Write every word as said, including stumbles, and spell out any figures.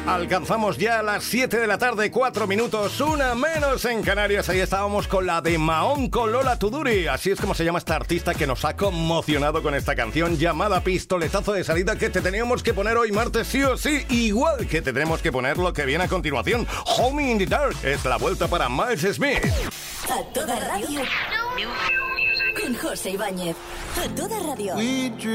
Alcanzamos ya las siete de la tarde, cuatro minutos, una menos en Canarias. Ahí estábamos con la de Mahón con Lola Tuduri. Así es como se llama esta artista que nos ha conmocionado con esta canción llamada Pistoletazo de Salida, que te teníamos que poner hoy martes sí o sí. Igual que te tenemos que poner lo que viene a continuación. Home in the Dark es la vuelta para Miles Smith. A toda radio con José Ibáñez. A toda radio.